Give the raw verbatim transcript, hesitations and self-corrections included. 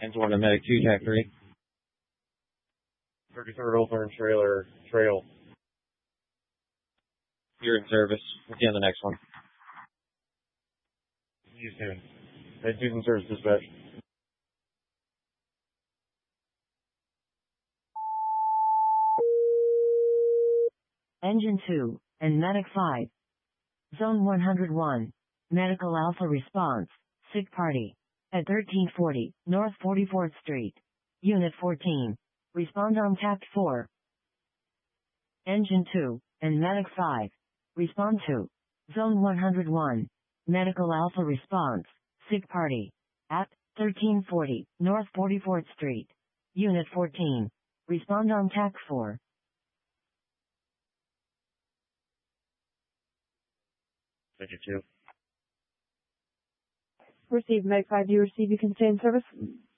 And one to Medic two, Jack three. thirty-third Oldham Trailer Trail. You're in service. We'll see you on the next one. See you soon. Med two's in service, dispatch. Engine two, and Medic five. Zone one hundred one. Medical Alpha response. Sick party. At thirteen forty, North forty-fourth Street. Unit fourteen. Respond on tact four. Engine two, and Medic five. Respond to. Zone one hundred one. Medical Alpha response. Sick party. At thirteen forty, North forty-fourth Street. Unit fourteen. Respond on tact four. Thank you, too. Received Meg five, do you receive you can stay in service?